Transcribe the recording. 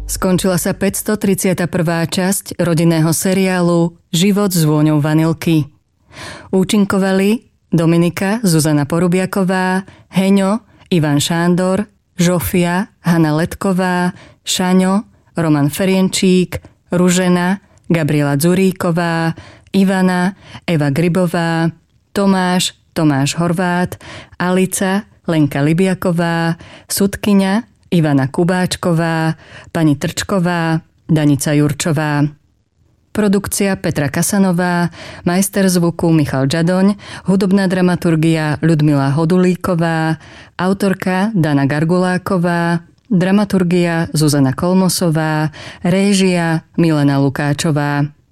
Skončila sa 531. časť rodinného seriálu Život s vôňou vanilky. Účinkovali Dominika Zuzana Porubiaková, Heňo Ivan Šándor, Žofia Hana Letková, Šaňo Roman Ferienčík, Ružena Gabriela Dzuríková, Ivana Eva Grybová, Tomáš Tomáš Horvát, Alica Lenka Libiaková, Sudkyňa Ivana Kubáčková, pani Trčková, Danica Jurčová. Produkcia Petra Kasanová, majster zvuku Michal Žadoň, hudobná dramaturgia Ľudmila Hodulíková, autorka Dana Garguláková, dramaturgia Zuzana Kolmosová, réžia Milena Lukáčová.